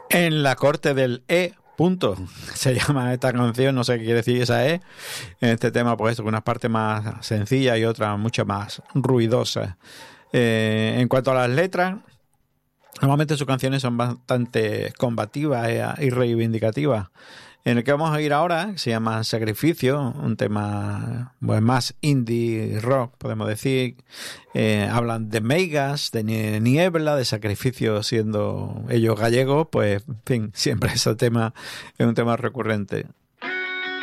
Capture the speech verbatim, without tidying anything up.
En la corte del E, punto, se llama esta canción, no sé qué quiere decir esa E, en este tema pues con unas partes más sencillas y otras mucho más ruidosas. Eh, en cuanto a las letras, normalmente sus canciones son bastante combativas y reivindicativas. En el que vamos a ir ahora, que se llama Sacrificio, un tema pues, más indie rock, podemos decir. Eh, hablan de meigas, de niebla, de sacrificio, siendo ellos gallegos, pues, en fin, siempre ese tema es un tema recurrente.